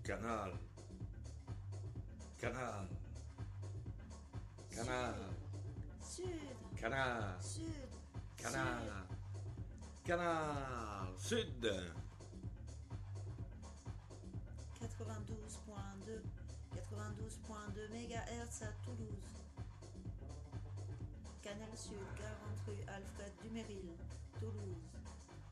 Canal, canal, canal, Sud, canal, sud, canal, canal, sud. 92.2, 92.2 MHz à Toulouse. Canal Sud, 40 rue Alfred Dumeril, Toulouse.